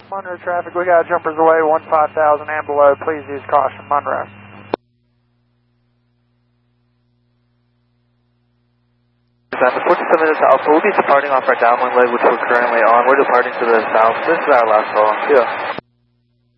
Monroe traffic, we got jumpers away, 15,000 and below. Please use caution, Monroe. At 47 minutes Alpha, we'll be departing off our downwind leg, which we're currently on. We're departing to the south. This is our last call. Yeah.